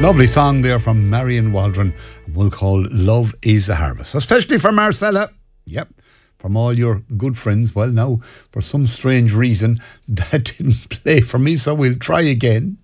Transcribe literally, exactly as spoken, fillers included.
Lovely song there from Marion Waldron. We'll call Love is a Harvest. Especially for Marcella. Yep. From all your good friends. Well, now, for some strange reason, that didn't play for me, so we'll try again.